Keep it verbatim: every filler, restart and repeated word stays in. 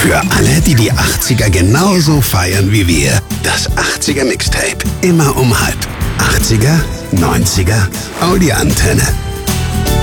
Für alle, die die achtziger genauso feiern wie wir. Das achtziger Mixtape. Immer um halb. achtziger, neunziger, Audi-Antenne.